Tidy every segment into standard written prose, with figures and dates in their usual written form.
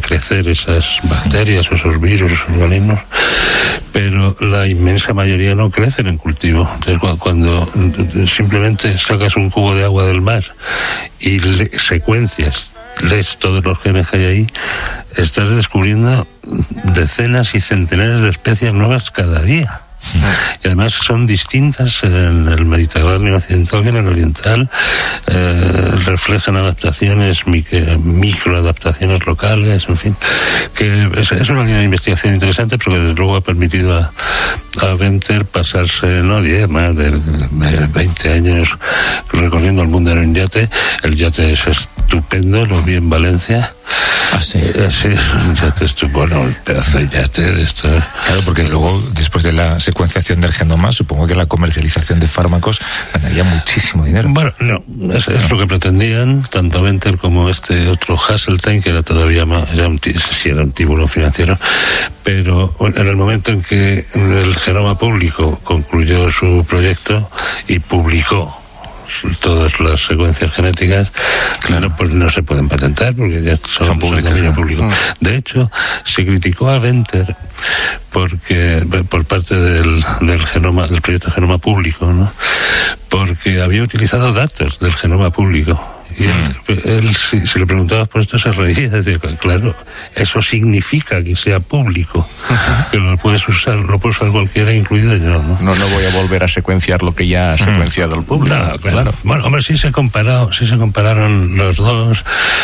crecer esas bacterias, esos virus, esos organismos, pero la inmensa mayoría no crecen en cultivo. Entonces, cuando simplemente sacas un cubo de agua del mar y secuencias, lees todos los genes que hay ahí, estás descubriendo decenas y centenares de especies nuevas cada día. Y además son distintas en el Mediterráneo occidental que en el oriental. Reflejan adaptaciones, microadaptaciones locales, en fin, que es una línea de investigación interesante, pero que desde luego ha permitido a Venter pasarse, no 10, más de 20 años recorriendo el mundo en un yate. El yate es estupendo, lo vi en Valencia. Sí, es un yate estupendo, un pedazo de yate de esto. Claro, porque luego, después de la secuenciación del genoma, supongo que la comercialización de fármacos ganaría muchísimo dinero. Bueno, no, es lo que pretendían, tanto Venter como este otro Hasseltine, que era todavía más, era un tiburón financiero, pero en el momento en que el Genoma Público concluyó su proyecto y publicó todas las secuencias genéticas, claro, pues no se pueden patentar porque ya son públicas. De hecho, se criticó a Venter porque por parte del proyecto Genoma Público, ¿no? Porque había utilizado datos del Genoma Público. Y él si le preguntabas por esto, se reía. Decía, claro, eso significa que sea público, que lo puede usar cualquiera, incluido yo, ¿no? No voy a volver a secuenciar lo que ya ha secuenciado el público. No, claro. Bueno, hombre, sí se compararon los dos.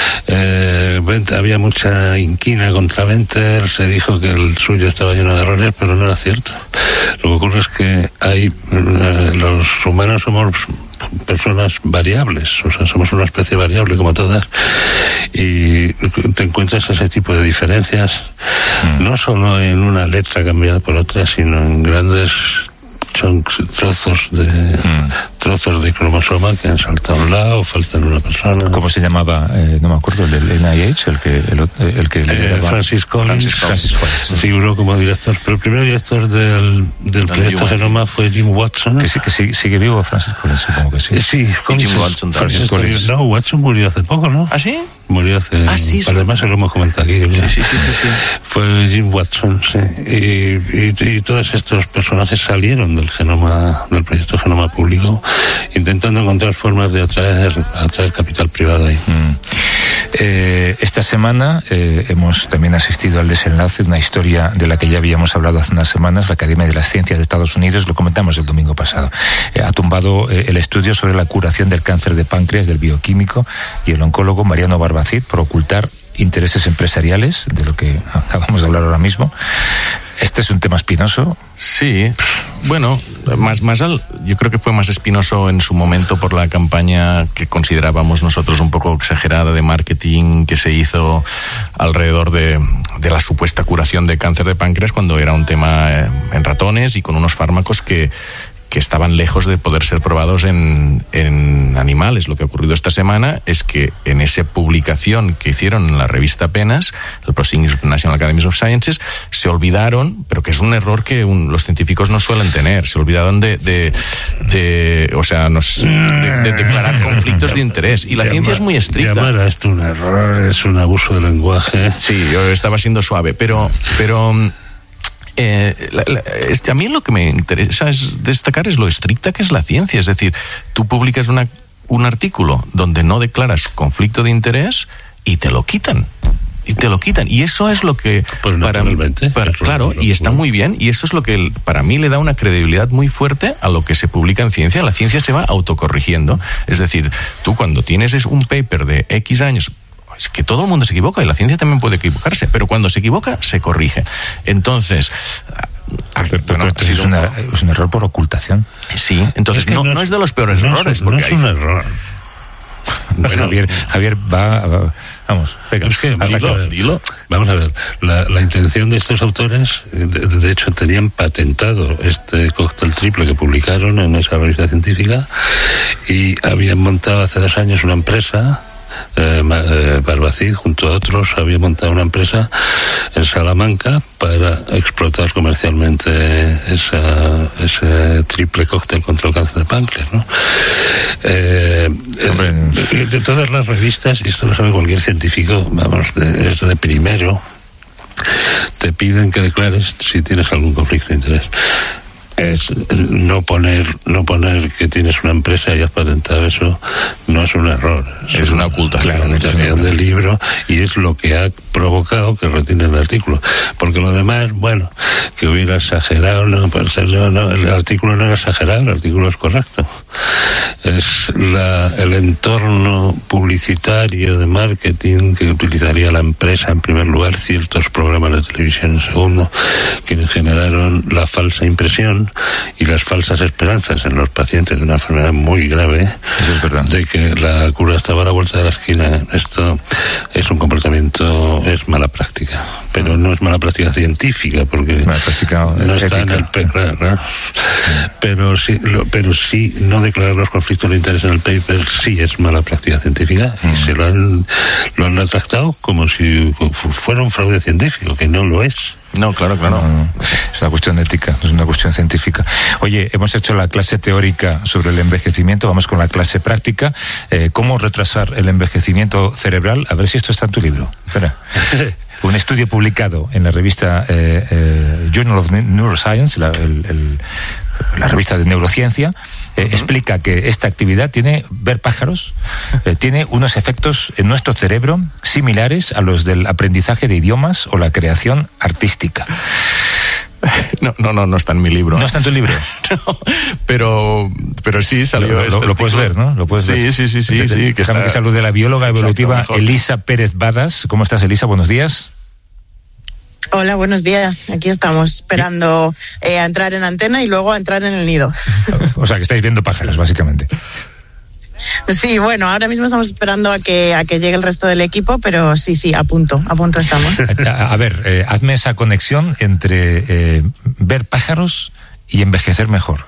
Había mucha inquina contra Venter, se dijo que el suyo estaba lleno de errores, pero no era cierto. Lo que ocurre es que los humanos somos personas variables, o sea, somos una especie variable como todas, y te encuentras ese tipo de diferencias no solo en una letra cambiada por otra, sino en grandes trozos de cromosoma que han saltado a un lado o faltan una persona. ¿Cómo se llamaba? No me acuerdo, el del NIH, el que Francis Collins. Figuró como director, pero el primer director del proyecto Genoma fue Jim Watson. Que sigue vivo Francis Collins, supongo que sí. Sí, Jim Watson también. No, Watson murió hace poco, ¿no? ¿Ah, sí? Murió hace... además se lo hemos comentado aquí. Sí. Fue Jim Watson, sí. Y todos estos personajes salieron del proyecto Genoma Público, intentando encontrar formas de atraer capital privado ahí. Esta semana hemos también asistido al desenlace de una historia de la que ya habíamos hablado hace unas semanas. La Academia de las Ciencias de Estados Unidos, lo comentamos el domingo pasado, ha tumbado el estudio sobre la curación del cáncer de páncreas del bioquímico y el oncólogo Mariano Barbacid por ocultar intereses empresariales, de lo que acabamos de hablar ahora mismo. Este es un tema espinoso. Sí, bueno, yo creo que fue más espinoso en su momento por la campaña que considerábamos nosotros un poco exagerada de marketing que se hizo alrededor de la supuesta curación de cáncer de páncreas, cuando era un tema en ratones y con unos fármacos que estaban lejos de poder ser probados en animales. Lo que ha ocurrido esta semana es que en esa publicación que hicieron en la revista PNAS, el Proceedings National Academies of Sciences, se olvidaron, pero que es un error que los científicos no suelen tener, se olvidaron de declarar conflictos de interés. Y la ciencia es muy estricta. Llamar a esto un error es un abuso del lenguaje. Sí, yo estaba siendo suave, pero a mí lo que me interesa es destacar es lo estricta que es la ciencia. Es decir, tú publicas un artículo donde no declaras conflicto de interés y te lo quitan. Y eso es lo que pues claro, y está muy bien, y eso es lo que para mí le da una credibilidad muy fuerte a lo que se publica en ciencia. La ciencia se va autocorrigiendo. Es decir, tú cuando tienes un paper de X años, es que todo el mundo se equivoca y la ciencia también puede equivocarse, pero cuando se equivoca, se corrige. Entonces, es un error por ocultación. Sí, entonces no es de los peores errores. No es un error. Bueno, Javier vamos, venga, es que dilo. Vamos a ver, la intención de estos autores, de hecho tenían patentado este cóctel triple que publicaron en esa revista científica, y habían montado hace 2 años una empresa Barbacid, junto a otros, había montado una empresa en Salamanca para explotar comercialmente ese triple cóctel contra el cáncer de páncreas, ¿no? De todas las revistas, y esto lo sabe cualquier científico, vamos, desde primero, te piden que declares si tienes algún conflicto de interés. Es no poner que tienes una empresa y has patentado eso, no es un error, es una ocultación, claro, del libro, y es lo que ha provocado que retiren el artículo, porque lo demás, bueno, que hubiera exagerado, no, el artículo no era exagerado, el artículo es correcto, es el entorno publicitario de marketing que utilizaría la empresa en primer lugar, ciertos programas de televisión en segundo, quienes generaron la falsa impresión y las falsas esperanzas en los pacientes de una enfermedad muy grave. Eso es verdad. De que la cura estaba a la vuelta de la esquina. Esto es un comportamiento, es mala práctica, pero no es mala práctica científica, porque no está en el paper, ¿no? Pero sí no declarar los conflictos de interés en el paper sí es mala práctica científica, y se lo han tratado como si fuera un fraude científico, que no lo es. No, claro. No. Es una cuestión ética, no es una cuestión científica. Oye, hemos hecho la clase teórica sobre el envejecimiento, vamos con la clase práctica. ¿Cómo retrasar el envejecimiento cerebral? A ver si esto está en tu libro. Espera. Un estudio publicado en la revista Journal of Neuroscience, la revista de neurociencia, explica que esta actividad ver pájaros, tiene unos efectos en nuestro cerebro similares a los del aprendizaje de idiomas o la creación artística. No está en mi libro. ¿No está en tu libro? No, pero sí salió. Lo puedes ver, ¿no? Lo puedes ver. Sí. Que salude a la bióloga evolutiva Elisa Pérez Badas. ¿Cómo estás, Elisa? Buenos días. Hola, buenos días. Aquí estamos esperando a entrar en antena y luego a entrar en el nido. O sea, que estáis viendo pájaros, básicamente. Sí, bueno, ahora mismo estamos esperando a que llegue el resto del equipo, pero sí, a punto estamos. A ver, hazme esa conexión entre ver pájaros y envejecer mejor.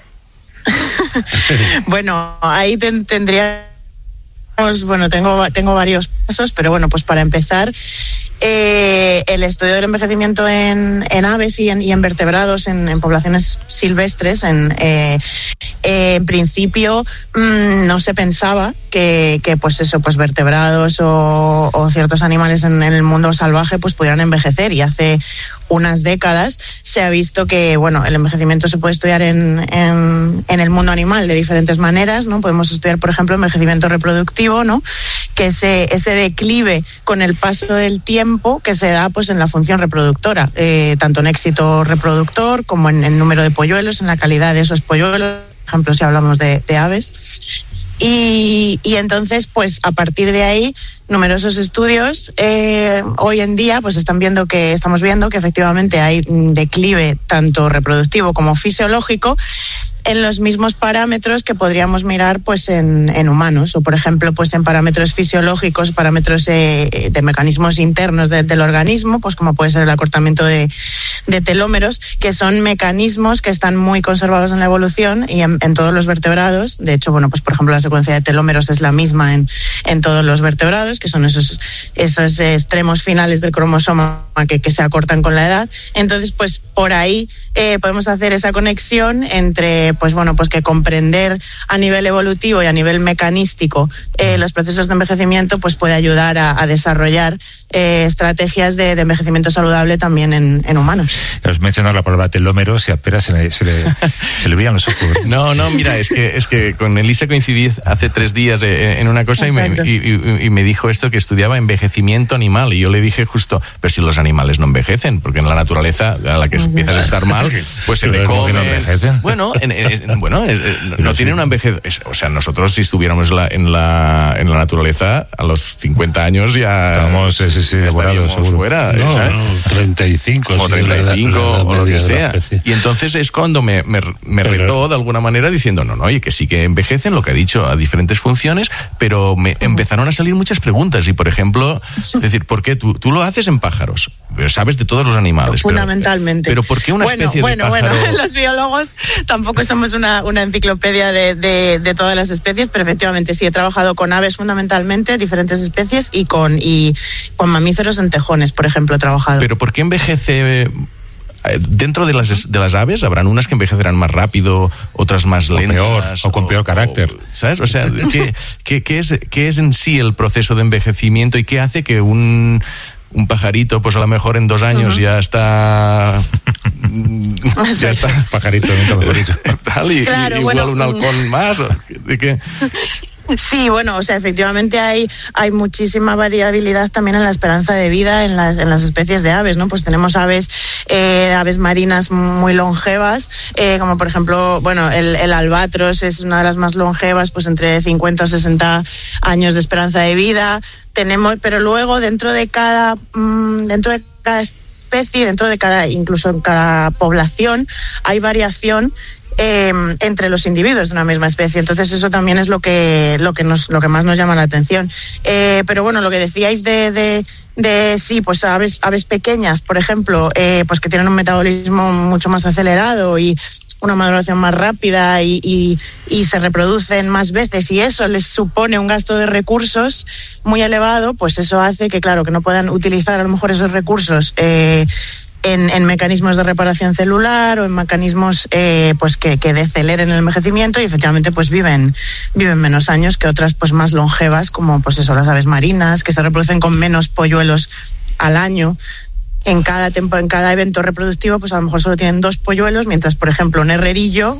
Bueno, ahí tendríamos, tengo varios pasos, pero bueno, pues para empezar, el estudio del envejecimiento en aves y en vertebrados en poblaciones silvestres, en principio no se pensaba que pues vertebrados o ciertos animales en el mundo salvaje pues pudieran envejecer, y hace unas décadas se ha visto que el envejecimiento se puede estudiar en el mundo animal de diferentes maneras, ¿no? Podemos estudiar, por ejemplo, envejecimiento reproductivo, ¿no? Que ese declive con el paso del tiempo que se da pues en la función reproductora, tanto en éxito reproductor como en el número de polluelos, en la calidad de esos polluelos, por ejemplo, si hablamos de aves. Y entonces, pues a partir de ahí, numerosos estudios hoy en día pues estamos viendo que efectivamente hay declive tanto reproductivo como fisiológico en los mismos parámetros que podríamos mirar pues en humanos, o por ejemplo pues en parámetros fisiológicos, parámetros de mecanismos internos del organismo, pues como puede ser el acortamiento de telómeros, que son mecanismos que están muy conservados en la evolución y en todos los vertebrados. De hecho, pues por ejemplo la secuencia de telómeros es la misma en todos los vertebrados, que son esos extremos finales del cromosoma que se acortan con la edad. Entonces, pues por ahí podemos hacer esa conexión entre pues que comprender a nivel evolutivo y a nivel mecanístico los procesos de envejecimiento pues puede ayudar a desarrollar estrategias de envejecimiento saludable también en humanos. Has mencionado la palabra telómeros y apenas se le brillan los ojos. No, mira, es que con Elisa coincidí hace 3 días en una cosa y me dijo esto, que estudiaba envejecimiento animal, y yo le dije justo, pero si los animales no envejecen, porque en la naturaleza a la que empiezan a estar mal, pues se le comen. ¿No envejecen? No tienen una envejez. O sea, nosotros si estuviéramos en la naturaleza a los 50 años ya estamos devorados, seguro. Fuera, no, 35. Como 35. 25 o lo que sea. Y entonces es cuando me retó de alguna manera diciendo, no, oye, que sí que envejecen, lo que ha dicho, a diferentes funciones, pero me empezaron a salir muchas preguntas. Y, por ejemplo, es decir, ¿por qué tú lo haces en pájaros? Sabes de todos los animales. Fundamentalmente. Pero ¿por qué una especie de pájaro? Bueno, los biólogos tampoco somos una enciclopedia de todas las especies, pero efectivamente sí, he trabajado con aves fundamentalmente, diferentes especies, y con mamíferos en tejones, por ejemplo, he trabajado. Pero ¿por qué envejece? Dentro de las aves habrán unas que envejecerán más rápido, otras más lentas. O con peor carácter. ¿Sabes? O sea, ¿qué es en sí el proceso de envejecimiento y qué hace que un pajarito, pues a lo mejor en 2 años ya está... ya está. Pajarito, nunca mejor dicho. Claro, igual un halcón más. ¿De qué? Sí, bueno, o sea, efectivamente hay muchísima variabilidad también en la esperanza de vida en las especies de aves, ¿no? Pues tenemos aves marinas muy longevas, como por ejemplo, bueno, el albatros es una de las más longevas, pues entre 50 o 60 años de esperanza de vida. Pero luego dentro de cada especie, incluso en cada población, hay variación entre los individuos de una misma especie. Entonces eso también es lo que más nos llama la atención. Pero bueno, lo que decíais de sí, pues aves pequeñas, por ejemplo, pues que tienen un metabolismo mucho más acelerado y una maduración más rápida y se reproducen más veces, y eso les supone un gasto de recursos muy elevado, pues eso hace que, claro, que no puedan utilizar a lo mejor esos recursos en mecanismos de reparación celular o en mecanismos pues que deceleren el envejecimiento, y efectivamente pues viven menos años que otras pues más longevas, como pues eso, las aves marinas, que se reproducen con menos polluelos al año. En cada evento reproductivo, pues a lo mejor solo tienen 2 polluelos, mientras, por ejemplo, un herrerillo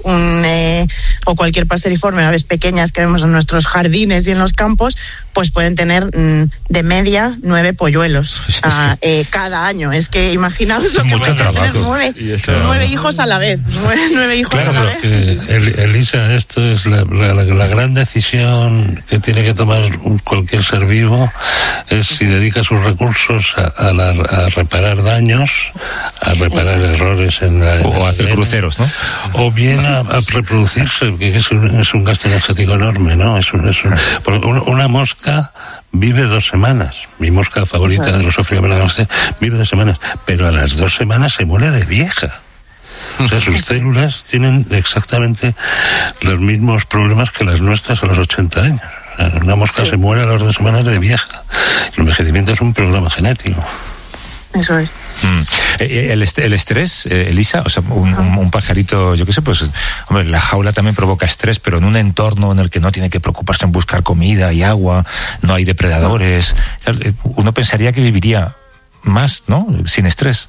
o cualquier paseriforme, aves pequeñas que vemos en nuestros jardines y en los campos, pues pueden tener de media 9 polluelos cada año. Es que imaginaos lo que mucho trabajo. 9 hijos a la vez. 9 hijos claro, a la vez. Elisa, esto es la gran decisión que tiene que tomar cualquier ser vivo, es si dedica sus recursos a reparar daños, a reparar errores o hacer cruceros, ¿no? O bien a reproducirse, que es un gasto energético enorme, ¿no? Una mosca vive 2 semanas. Mi mosca favorita de los Drosophila vive 2 semanas, pero a las 2 semanas se muere de vieja. O sea, sus células tienen exactamente los mismos problemas que las nuestras a los 80 años. Una mosca se muere a las 2 semanas de vieja. El envejecimiento es un programa genético. Eso es. El estrés, Elisa, o sea, un pajarito, yo qué sé, pues, hombre, la jaula también provoca estrés, pero en un entorno en el que no tiene que preocuparse en buscar comida y agua, no hay depredadores, uno pensaría que viviría más, ¿no? Sin estrés.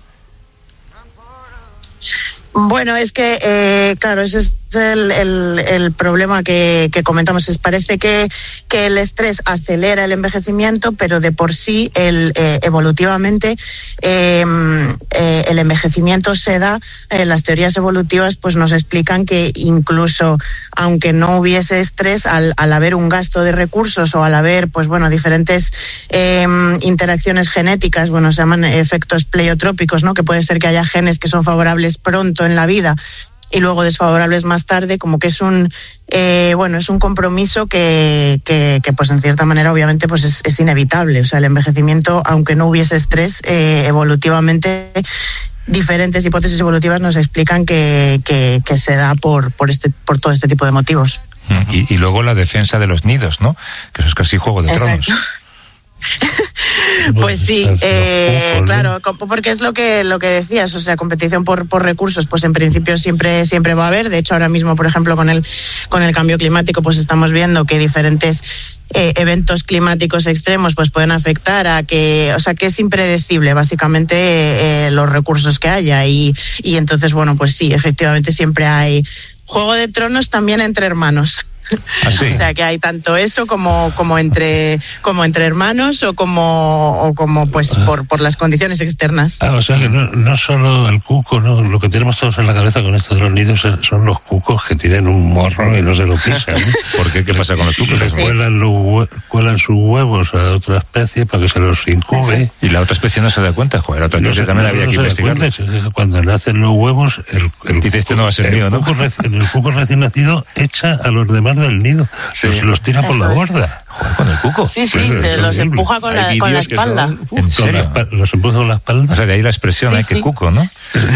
Bueno, es que, claro, ese es el problema que comentamos. Parece que el estrés acelera el envejecimiento, pero de por sí evolutivamente el envejecimiento se da. Las teorías evolutivas pues nos explican que incluso aunque no hubiese estrés, al haber un gasto de recursos o al haber pues bueno diferentes interacciones genéticas, bueno, se llaman efectos pleiotrópicos, ¿no? Que puede ser que haya genes que son favorables pronto en la vida y luego desfavorables más tarde, como que es un compromiso que pues en cierta manera obviamente pues es inevitable. O sea, el envejecimiento, aunque no hubiese estrés, evolutivamente diferentes hipótesis evolutivas nos explican que se da por todo este tipo de motivos. Y luego la defensa de los nidos, ¿no? Que eso es casi Juego de Tronos. Pues sí, claro, porque es lo que decías, o sea, competición por recursos, pues en principio siempre va a haber. De hecho, ahora mismo, por ejemplo, con el cambio climático, pues estamos viendo que diferentes eventos climáticos extremos pues pueden afectar a que es impredecible básicamente los recursos que haya y entonces, bueno, pues sí, efectivamente siempre hay Juego de Tronos también entre hermanos. ¿Sí? O sea que hay tanto eso como entre hermanos o como pues por las condiciones externas. O sea que no solo el cuco, no, lo que tenemos todos en la cabeza con esto de los nidos son los cucos que tienen un morro y no se lo pisan. ¿Por qué? ¿Qué pasa con los cucos? Les cuelan sus huevos a otra especie para que se los incube. Y la otra especie no se da cuenta, joder, la otra especie también había que investigar. Cuando nacen los huevos, el dice, este no va a ser mío, ¿no? El cuco recién nacido echa a los demás del nido, los tira por la borda. Joder, con el cuco. Sí, se los empuja con la espalda. ¿En serio? Los empuja con la espalda. O sea, de ahí la expresión, que cuco, ¿no?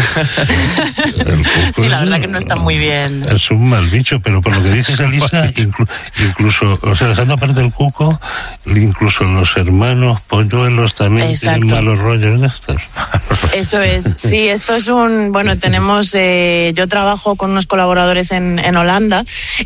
El cuco la verdad que no está muy bien. Es un mal bicho, pero por lo que dices, Elisa, incluso, o sea, dejando aparte el cuco, incluso los hermanos polluelos también tienen malos rollos de estos. Eso es, sí, esto es tenemos, yo trabajo con unos colaboradores en Holanda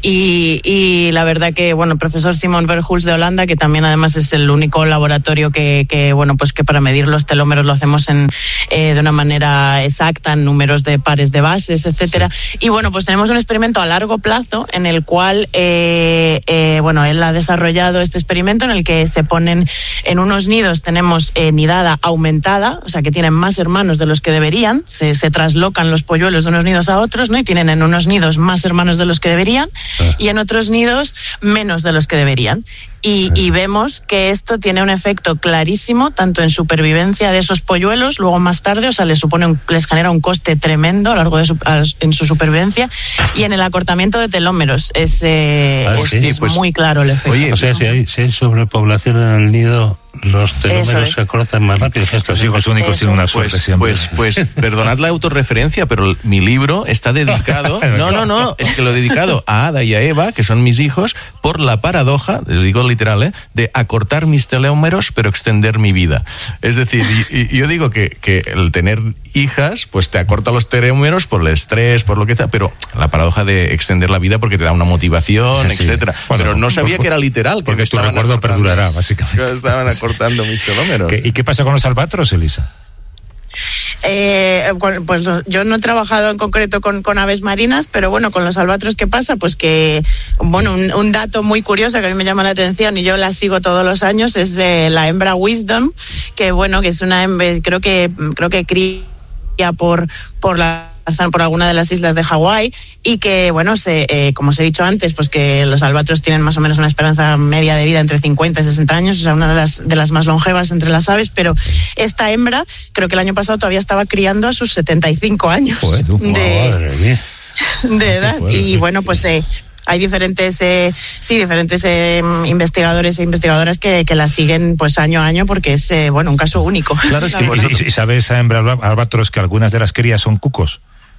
y la verdad que, el profesor Simon Verhulst de Holanda, que también además es el único laboratorio que para medir los telómeros lo hacemos de una manera exacta en números de pares de bases, etcétera. Y pues tenemos un experimento a largo plazo en el cual él ha desarrollado este experimento en el que se ponen en unos nidos, tenemos nidada aumentada, o sea que tienen más hermanos de los que deberían, se traslocan los polluelos de unos nidos a otros, ¿no? Y tienen en unos nidos más hermanos de los que deberían y en otros nidos menos de los que deberían. Y vemos que esto tiene un efecto clarísimo tanto en supervivencia de esos polluelos, luego más tarde, o sea, les genera un coste tremendo a lo largo en su supervivencia, y en el acortamiento de telómeros es muy claro el efecto. Oye, o sea, si hay sobrepoblación en el nido, los telómeros se acortan más rápido. Los hijos únicos tienen una suerte siempre. Pues perdonad la autorreferencia, pero mi libro está dedicado, no, es que lo he dedicado a Ada y a Eva, que son mis hijos, por la paradoja, lo digo literal, de acortar mis telómeros pero extender mi vida. Es decir, y yo digo que el tener hijas, pues te acorta los telómeros por el estrés, por lo que sea, pero la paradoja de extender la vida porque te da una motivación, etcétera. Pero no sabía que era literal. Porque tu recuerdo perdurará, básicamente. Estaban acortando mis telómeros. ¿Y qué pasa con los albatros, Elisa? Pues yo no he trabajado en concreto con aves marinas, pero con los albatros, ¿qué pasa? Pues que, un dato muy curioso que a mí me llama la atención y yo la sigo todos los años es la hembra Wisdom, que es una hembra, creo que cría por alguna de las islas de Hawái y que, como os he dicho antes, pues que los albatros tienen más o menos una esperanza media de vida entre 50 y 60 años, o sea, una de las más longevas entre las aves, pero esta hembra, creo que el año pasado todavía estaba criando a sus 75 años de edad. Y hay diferentes investigadores e investigadoras que la siguen pues año a año porque es un caso único. Claro, es que ¿y sabe esa hembra albatros que algunas de las crías son cucos?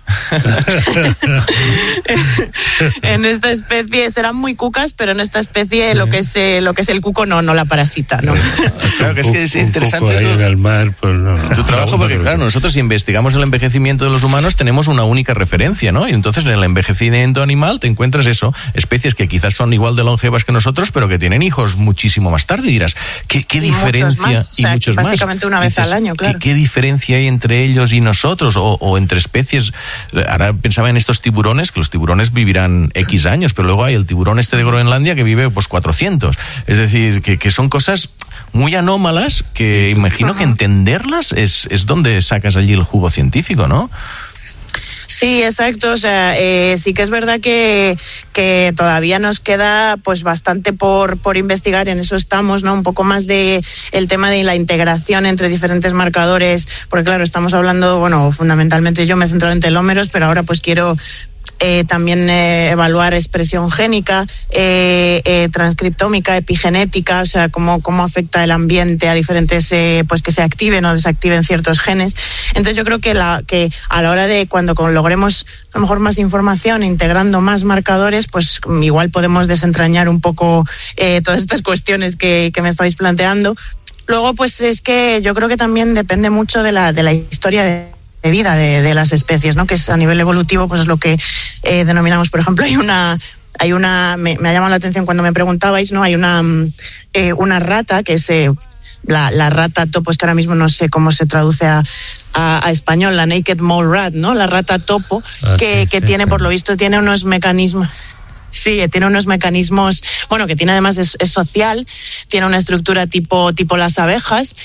En esta especie serán muy cucas, pero en esta especie lo que es el cuco no la parasita, ¿no? Claro, que es interesante en el mar, pues tu trabajo, porque claro, nosotros si investigamos el envejecimiento de los humanos tenemos una única referencia, ¿no? Y entonces en el envejecimiento animal te encuentras especies que quizás son igual de longevas que nosotros, pero que tienen hijos muchísimo más tarde, y dirás, ¿qué diferencia? Muchos más, básicamente una vez al año, claro. ¿Qué diferencia hay entre ellos y nosotros? O entre especies. Ahora pensaba en estos tiburones, que los tiburones vivirán X años, pero luego hay el tiburón de Groenlandia que vive pues 400. Es decir, que son cosas muy anómalas que imagino que entenderlas es donde sacas allí el jugo científico, ¿no? Sí, exacto. O sea, sí que es verdad que todavía nos queda pues bastante por investigar. En eso estamos, ¿no? Un poco más de el tema de la integración entre diferentes marcadores, porque claro, estamos hablando, fundamentalmente yo me he centrado en telómeros, pero ahora pues quiero también evaluar expresión génica, transcriptómica, epigenética, o sea, cómo afecta el ambiente a diferentes, pues que se activen o desactiven ciertos genes. Entonces yo creo que a la hora de cuando logremos a lo mejor más información, integrando más marcadores, pues igual podemos desentrañar un poco todas estas cuestiones que me estáis planteando. Luego, pues es que yo creo que también depende mucho de la historia de vida de las especies, ¿no? Que es a nivel evolutivo, pues es lo que denominamos, por ejemplo, hay una me ha llamado la atención cuando me preguntabais, ¿no? Hay una rata que es la rata topo, es que ahora mismo no sé cómo se traduce a español, la naked mole rat, ¿no? La rata topo, que tiene, por lo visto, tiene unos mecanismos. Sí, tiene unos mecanismos, bueno, que tiene además es social, tiene una estructura tipo las abejas,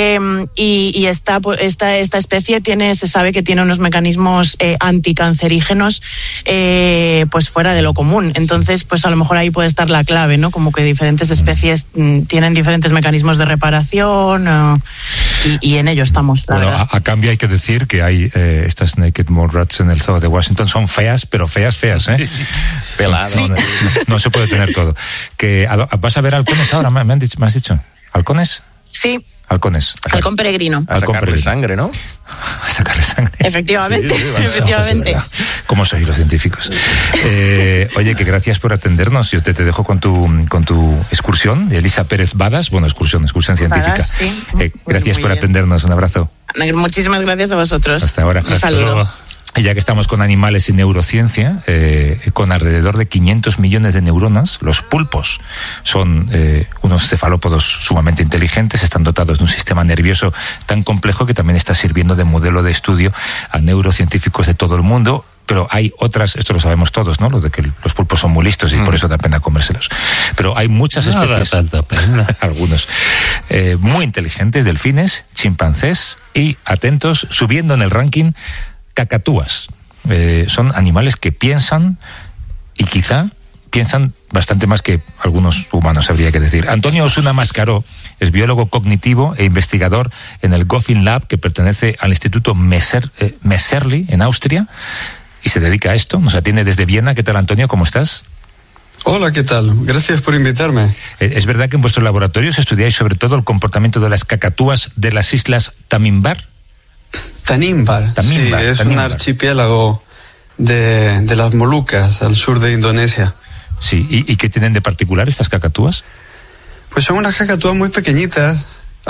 y esta especie se sabe que tiene unos mecanismos anticancerígenos pues fuera de lo común. Entonces, pues a lo mejor ahí puede estar la clave, ¿no? Como que diferentes especies tienen diferentes mecanismos de reparación, y en ello estamos, la verdad. A cambio hay que decir que hay estas naked mole rats en el zoo de Washington, son feas, pero feas, ¿eh? Peladas. Sí. No se puede tener todo. ¿Vas a ver halcones ahora? ¿Me has dicho? ¿Halcones? Sí. Halcones. Halcón peregrino. A sacarle sangre, ¿no? A sacarle sangre. Efectivamente, efectivamente. ¿Cómo sois los científicos? Oye, que gracias por atendernos. Yo te dejo con tu excursión de Elisa Pérez Badas. Bueno, excursión científica. Badas, sí. Gracias muy por bien. atendernos. Un abrazo. Muchísimas gracias a vosotros. Hasta ahora. Un saludo. Y ya que estamos con animales y neurociencia, con alrededor de 500 millones de neuronas, los pulpos son unos cefalópodos sumamente inteligentes, están dotados de un sistema nervioso tan complejo que también está sirviendo de modelo de estudio a neurocientíficos de todo el mundo. Pero hay otras, esto lo sabemos todos, ¿no? Lo de que los pulpos son muy listos y por eso da pena comérselos. Pero hay muchas especies, tanta pena. algunos, muy inteligentes, delfines, chimpancés y, atentos, subiendo en el ranking, cacatúas. Son animales que piensan y quizá piensan bastante más que algunos humanos, habría que decir. Antonio Osuna Mascaró es biólogo cognitivo e investigador en el Goffin Lab, que pertenece al Instituto Messerli en Austria, y se dedica a esto. Nos atiende desde Viena. ¿Qué tal, Antonio? ¿Cómo estás? Hola, ¿qué tal? Gracias por invitarme. ¿Es verdad que en vuestros laboratorios estudiáis sobre todo el comportamiento de las cacatúas de las islas Tanimbar? Tanimbar, sí, es un archipiélago de las Molucas, al sur de Indonesia. Sí, ¿y qué tienen de particular estas cacatúas? Pues son unas cacatúas muy pequeñitas,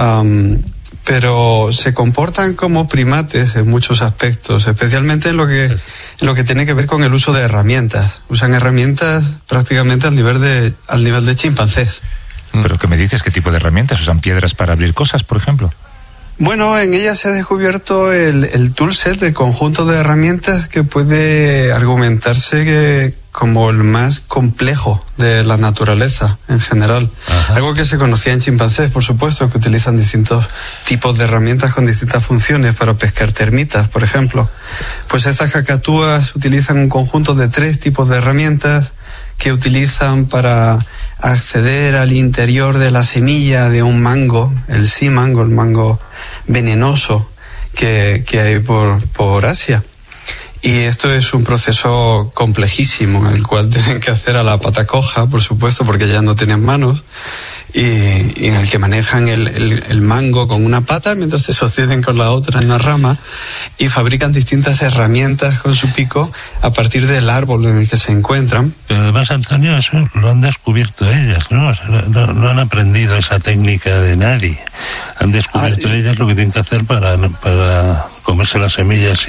pero se comportan como primates en muchos aspectos, especialmente en lo que tiene que ver con el uso de herramientas. Usan herramientas prácticamente al nivel de chimpancés. ¿Pero qué me dices? ¿Qué tipo de herramientas? ¿Usan piedras para abrir cosas, por ejemplo? Bueno, en ella se ha descubierto el toolset, el conjunto de herramientas que puede argumentarse como el más complejo de la naturaleza en general. Ajá. Algo que se conocía en chimpancés, por supuesto, que utilizan distintos tipos de herramientas con distintas funciones para pescar termitas, por ejemplo. Pues estas cacatúas utilizan un conjunto de 3 tipos de herramientas que utilizan para acceder al interior de la semilla de un mango, el sea mango, el mango venenoso que hay por Asia. Y esto es un proceso complejísimo en el cual tienen que hacer a la pata coja, por supuesto, porque ya no tienen manos, y en el que manejan el mango con una pata mientras se sostienen con la otra en la rama y fabrican distintas herramientas con su pico a partir del árbol en el que se encuentran. Pero además, Antonio, eso lo han descubierto ellas, ¿no? O sea, no han aprendido esa técnica de nadie. Han descubierto ellas lo que tienen que hacer para comerse las semillas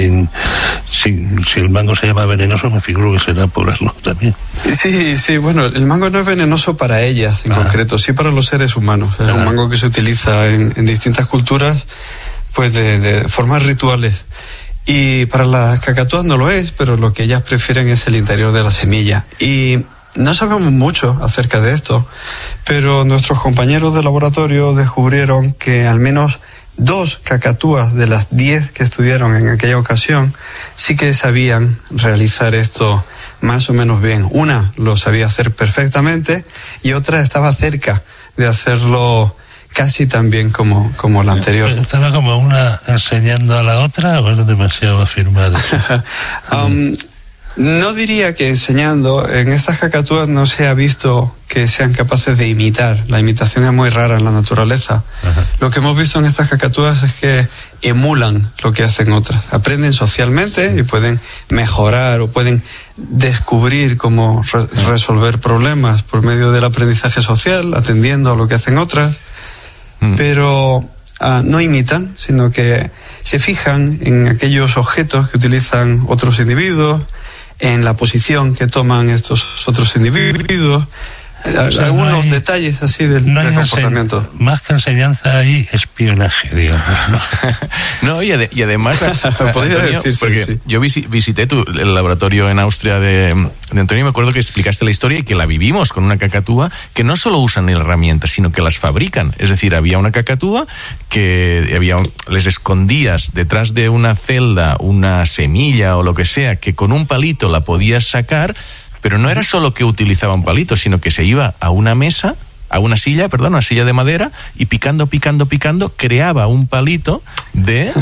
si el mango se llama venenoso, me figuro que será por algo también. Sí, bueno, el mango no es venenoso para ellas en concreto, sí para los seres humanos. Es un mango que se utiliza en distintas culturas, pues de formas rituales. Y para las cacatúas no lo es, pero lo que ellas prefieren es el interior de la semilla. Y no sabemos mucho acerca de esto, pero nuestros compañeros de laboratorio descubrieron que al menos 2 cacatúas de las 10 que estudiaron en aquella ocasión sí que sabían realizar esto más o menos bien. Una lo sabía hacer perfectamente y otra estaba cerca de hacerlo casi tan bien como la anterior. ¿Estaba como una enseñando a la otra o es demasiado afirmar eso? No diría que enseñando. En estas cacatúas no se ha visto que sean capaces de imitar. La imitación es muy rara en la naturaleza. Ajá. Lo que hemos visto en estas cacatúas es que emulan lo que hacen otras. Aprenden socialmente y pueden mejorar o pueden descubrir cómo resolver problemas por medio del aprendizaje social, atendiendo a lo que hacen otras. Pero no imitan, sino que se fijan en aquellos objetos que utilizan otros individuos, en la posición que toman estos otros individuos, algunos detalles así del comportamiento. Más que enseñanza hay espionaje, digamos, ¿no? No, y además, Antonio, porque sí. Yo visité el laboratorio en Austria de Antonio, y me acuerdo que explicaste la historia y que la vivimos con una cacatúa que no solo usan herramientas, sino que las fabrican. Es decir, había una cacatúa que les escondías detrás de una celda una semilla o lo que sea, que con un palito la podías sacar. Pero no era solo que utilizaban palitos, sino que se iba a una una silla de madera, y picando, creaba un palito de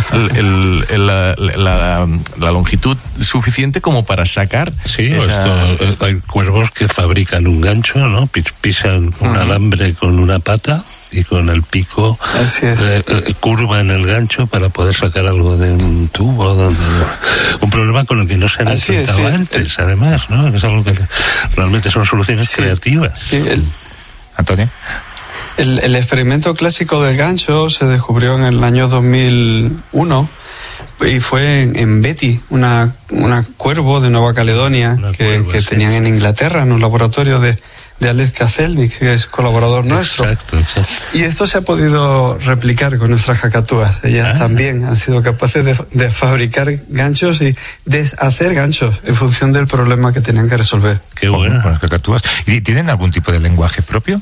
la longitud suficiente como para sacar. Sí, hay cuervos que fabrican un gancho, ¿no? Pisan un alambre con una pata y con el pico curvan el gancho para poder sacar algo de un tubo. Un problema con el que no se han enfrentado antes, además, ¿no? Es algo que realmente son soluciones creativas. Sí, Antonio. El experimento clásico del gancho se descubrió en el año 2001 y fue en Betty, una cuervo de Nueva Caledonia que tenían en Inglaterra, en un laboratorio de Alex Kazelnik, que es colaborador nuestro. Exacto. Y esto se ha podido replicar con nuestras cacatúas. Ellas también han sido capaces de fabricar ganchos y deshacer ganchos en función del problema que tenían que resolver. Qué bueno. Con las cacatúas. ¿Y tienen algún tipo de lenguaje propio?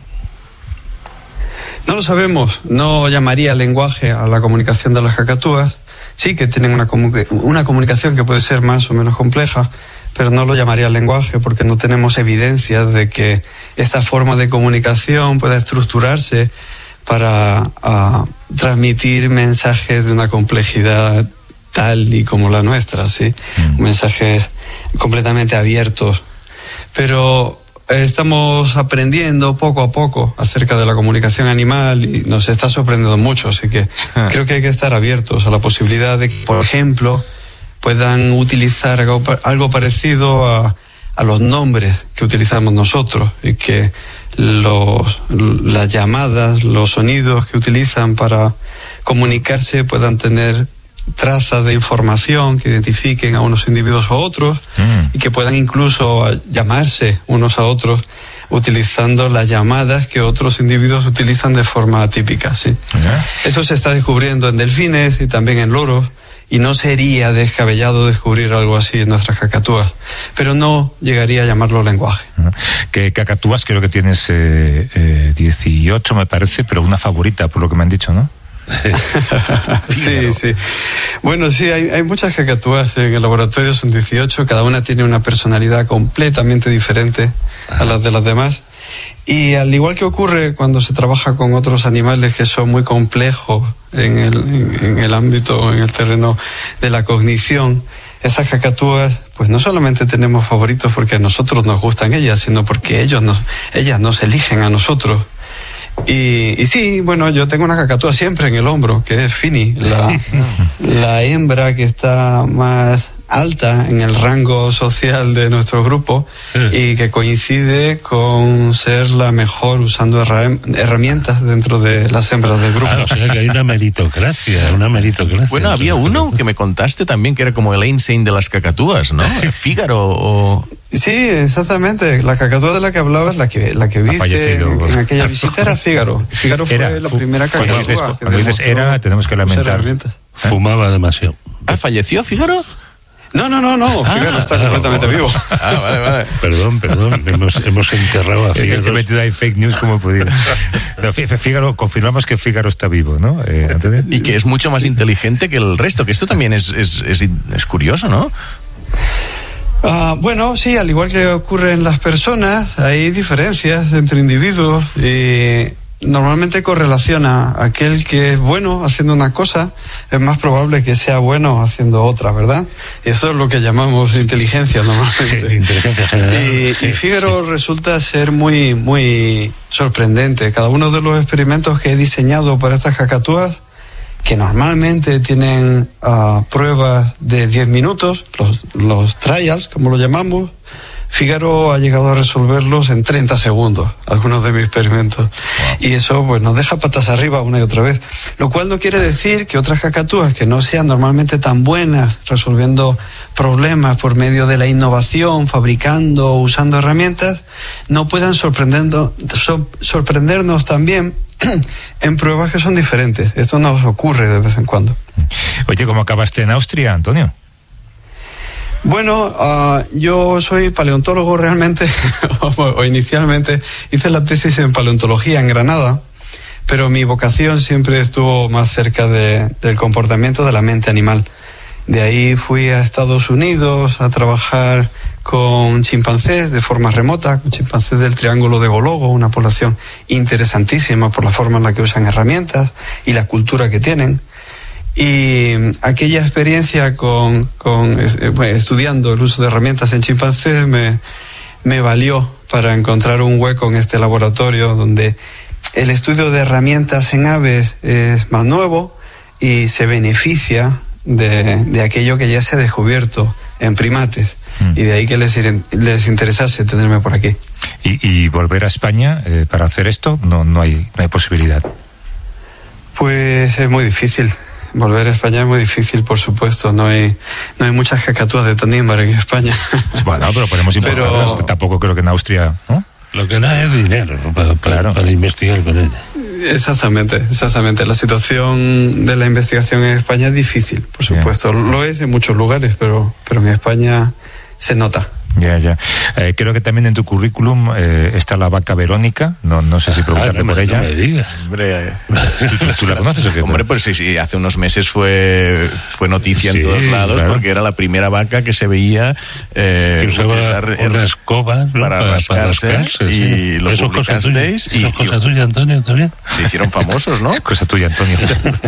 No lo sabemos. No llamaría lenguaje a la comunicación de las cacatúas. Sí que tienen una comunicación que puede ser más o menos compleja, pero no lo llamaría lenguaje porque no tenemos evidencia de que esta forma de comunicación pueda estructurarse para transmitir mensajes de una complejidad tal y como la nuestra, ¿sí? Mensajes completamente abiertos. Pero estamos aprendiendo poco a poco acerca de la comunicación animal y nos está sorprendiendo mucho, así que creo que hay que estar abiertos a la posibilidad de que, por ejemplo, puedan utilizar algo parecido a los nombres que utilizamos nosotros y que las llamadas, los sonidos que utilizan para comunicarse puedan tener trazas de información que identifiquen a unos individuos a otros y que puedan incluso llamarse unos a otros utilizando las llamadas que otros individuos utilizan de forma atípica, ¿sí? Eso se está descubriendo en delfines y también en loros. Y no sería descabellado descubrir algo así en nuestras cacatúas, pero no llegaría a llamarlo lenguaje. Que cacatúas creo que tienes 18, me parece, pero una favorita, por lo que me han dicho, ¿no? Sí. Bueno, sí, hay muchas cacatúas en el laboratorio, son 18, cada una tiene una personalidad completamente diferente a las de las demás. Y al igual que ocurre cuando se trabaja con otros animales que son muy complejos en el ámbito, en el terreno de la cognición, estas cacatúas, pues no solamente tenemos favoritos porque a nosotros nos gustan ellas, sino porque ellas nos eligen a nosotros. Y sí, bueno, yo tengo una cacatúa siempre en el hombro, que es Fini, la hembra que está más alta en el rango social de nuestro grupo y que coincide con ser la mejor usando herramientas dentro de las hembras del grupo. Claro, o sea que hay una meritocracia. Bueno, había uno que me contaste también que era como el Einstein de las cacatúas, ¿no? Fígaro o... Sí, exactamente. La cacatúa de la que hablabas, la que viste en aquella visita era Fígaro. Fígaro fue la primera cacatúa. Cuando dices era, tenemos que lamentar. Fumaba demasiado. ¿Falleció Fígaro? No, Fígaro está completamente vivo. Vale. Perdón, hemos enterrado a Fígaro. He metido ahí fake news como he podido. No, Fígaro, confirmamos que Fígaro está vivo, ¿no? Y que es mucho más inteligente que el resto, que esto también es curioso, ¿no? Bueno, sí, al igual que ocurre en las personas, hay diferencias entre individuos y normalmente correlaciona aquel que es bueno haciendo una cosa, es más probable que sea bueno haciendo otra, ¿verdad? Y eso es lo que llamamos inteligencia normalmente. Inteligencia general. Y Fígaro resulta ser muy, muy sorprendente. Cada uno de los experimentos que he diseñado para estas cacatúas, que normalmente tienen pruebas de 10 minutos, los trials, como lo llamamos, Fígaro ha llegado a resolverlos en 30 segundos, algunos de mis experimentos. Wow. Y eso pues nos deja patas arriba una y otra vez. Lo cual no quiere decir que otras cacatúas que no sean normalmente tan buenas resolviendo problemas por medio de la innovación, fabricando, usando herramientas, no puedan sorprendernos también en pruebas que son diferentes. Esto nos ocurre de vez en cuando. Oye, ¿cómo acabaste en Austria, Antonio? Bueno, yo soy paleontólogo realmente, o inicialmente hice la tesis en paleontología en Granada, pero mi vocación siempre estuvo más cerca del comportamiento de la mente animal. De ahí fui a Estados Unidos a trabajar con chimpancés de forma remota, con chimpancés del Triángulo de Gologo, una población interesantísima por la forma en la que usan herramientas y la cultura que tienen. Y aquella experiencia estudiando el uso de herramientas en chimpancés me valió para encontrar un hueco en este laboratorio donde el estudio de herramientas en aves es más nuevo y se beneficia de aquello que ya se ha descubierto en primates. Y de ahí que les interesase tenerme por aquí. ¿Y volver a España para hacer esto? No hay posibilidad. Pues es muy difícil. Volver a España es muy difícil, por supuesto. No hay muchas cacatúas de Tanimbar en España. Bueno, pero podemos importarlas. Tampoco creo que en Austria, ¿no? Lo que no es dinero para investigar con ella. Exactamente. La situación de la investigación en España es difícil, por supuesto. Bien. Lo es en muchos lugares, pero en España se nota. Ya. Creo que también en tu currículum está la vaca Verónica. No sé si preguntarte por ella. No me digas. Hombre, ¿tú la conoces o qué? Hombre, pues sí, hace unos meses fue noticia en todos lados, claro. Porque era la primera vaca que se veía que usaba una escoba, ¿no? para rascarse, y lo publicasteis. ¿Eso es cosa tuya, Antonio, también? Se hicieron famosos, ¿no? Es cosa tuya, Antonio.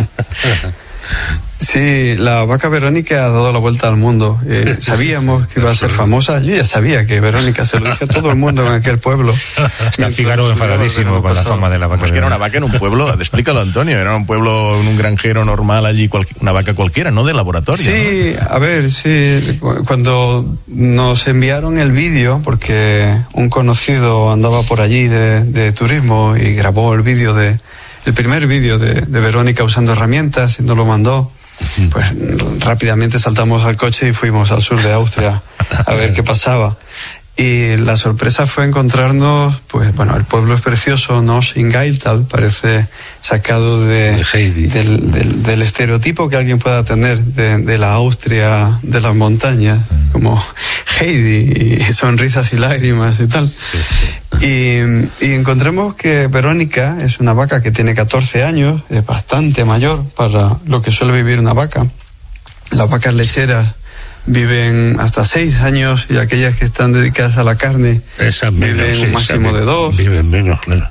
Sí, la vaca Verónica ha dado la vuelta al mundo. Sabíamos que iba a ser famosa. Yo ya sabía que Verónica, se lo dije a todo el mundo en aquel pueblo. Está Fígaro enfadadísimo con la fama de la vaca. Es que era una vaca en un pueblo, explícalo, Antonio, era un pueblo, en un granjero normal allí, una vaca cualquiera, no de laboratorio. Sí, ¿no? A ver, sí, cuando nos enviaron el vídeo, porque un conocido andaba por allí de turismo y grabó el primer vídeo de Verónica usando herramientas y nos lo mandó. Pues rápidamente saltamos al coche y fuimos al sur de Austria a ver qué pasaba. Y la sorpresa fue encontrarnos, pues bueno, el pueblo es precioso, Nosh in Gailtal, parece sacado del estereotipo que alguien pueda tener de la Austria de las montañas, como Heidi, y sonrisas y lágrimas y tal. Y encontremos que Verónica es una vaca que tiene 14 años, es bastante mayor para lo que suele vivir una vaca. Las vacas lecheras viven hasta 6 años y aquellas que están dedicadas a la carne viven un máximo de 2. Viven menos, claro.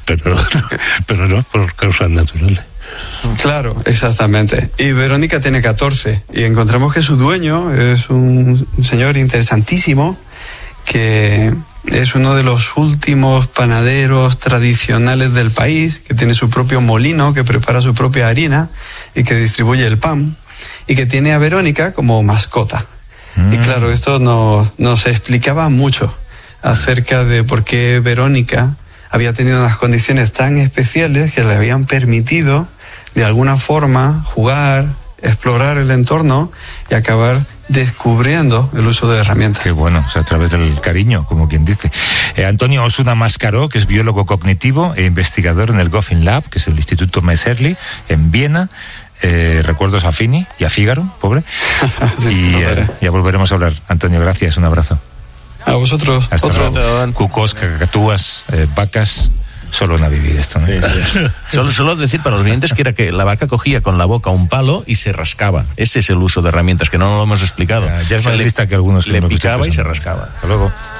Pero no por causas naturales. Claro, exactamente. Y Verónica tiene 14 y encontramos que su dueño es un señor interesantísimo que es uno de los últimos panaderos tradicionales del país, que tiene su propio molino, que prepara su propia harina y que distribuye el pan, y que tiene a Verónica como mascota. Y claro, esto nos explicaba mucho acerca de por qué Verónica había tenido unas condiciones tan especiales que le habían permitido de alguna forma jugar, explorar el entorno y acabar descubriendo el uso de herramientas. Qué bueno, o sea, a través del cariño, como quien dice. Antonio Osuna Mascaró, que es biólogo cognitivo e investigador en el Goffin Lab, que es el Instituto Messerli, en Viena. Recuerdos a Fini y a Fígaro, pobre. Sí, ya volveremos a hablar. Antonio, gracias, un abrazo. A vosotros. Hasta luego. Cucos, cacatúas, vacas, solo una vivir esto, ¿no? Sí. Solo decir para los oyentes que era que la vaca cogía con la boca un palo y se rascaba. Ese es el uso de herramientas, que no lo hemos explicado. Ya es más lista que algunos que le picaba y se rascaba. Hasta luego.